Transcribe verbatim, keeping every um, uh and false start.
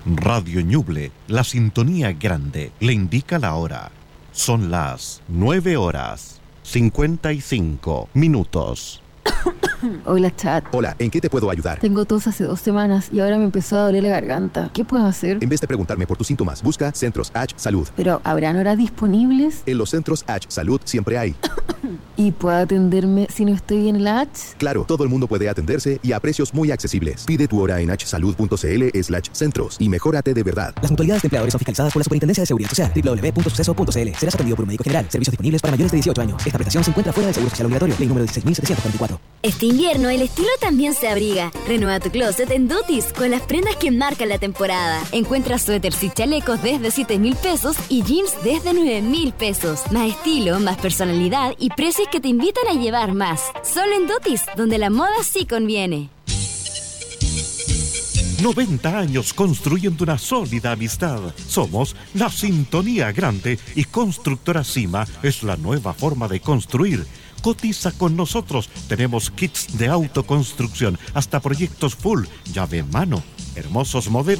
Radio Ñuble, la sintonía grande, le indica la hora. Son las nueve horas, cincuenta y cinco minutos. Hola, chat. Hola, ¿en qué te puedo ayudar? Tengo tos hace dos semanas y ahora me empezó a doler la garganta. ¿Qué puedo hacer? En vez de preguntarme por tus síntomas, busca Centros H Salud. ¿Pero habrán horas disponibles? En los Centros H Salud siempre hay. ¿Y puedo atenderme si no estoy en la H? Claro, todo el mundo puede atenderse y a precios muy accesibles. Pide tu hora en hsalud.cl slash centros y mejórate de verdad. Las mutualidades de empleadores son fiscalizadas por la Superintendencia de Seguridad Social. doble u doble u doble u punto suceso punto c l. Serás atendido por un médico general. Servicios disponibles para mayores de dieciocho años. Esta prestación se encuentra fuera del seguro social obligatorio. Ley número dieciséis mil setecientos cuarenta y cuatro. Este invierno el estilo también se abriga. Renueva tu closet en Dutis con las prendas que marcan la temporada. Encuentra suéteres y chalecos desde siete mil pesos y jeans desde nueve mil pesos. Más estilo, más personalidad y precios que te invitan a llevar más. Solo en Dutis, donde la moda sí conviene. noventa años construyendo una sólida amistad. Somos la Sintonía Grande y Constructora Cima es la nueva forma de construir. Cotiza con nosotros. Tenemos kits de autoconstrucción, hasta proyectos full, llave en mano, hermosos modelos.